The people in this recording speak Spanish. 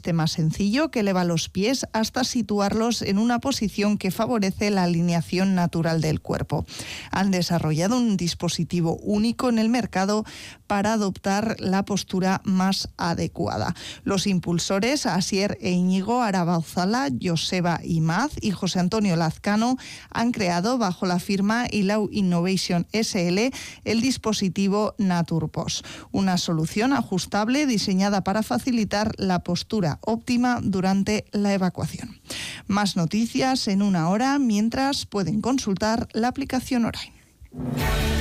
sistema sencillo que eleva los pies hasta situarlos en una posición que favorece la alineación natural del cuerpo. Han desarrollado un dispositivo único en el mercado para adoptar la postura más adecuada. Los impulsores, Asier e Íñigo Arabauzala, Joseba Imaz y José Antonio Lazcano, han creado bajo la firma Ilau Innovation SL el dispositivo Naturpos, una solución ajustable diseñada para facilitar la postura óptima durante la evacuación. Más noticias en una hora, mientras pueden consultar la aplicación Orain.